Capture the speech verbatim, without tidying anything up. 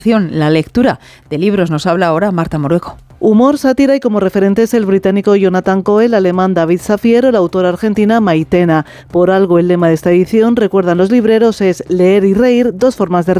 La lectura de libros nos habla ahora Marta Morueco. Humor, sátira y como referentes el británico Jonathan Coe, el alemán David Safier o la autora argentina Maitena. Por algo el lema de esta edición, recuerdan los libreros, es leer y reír, dos formas de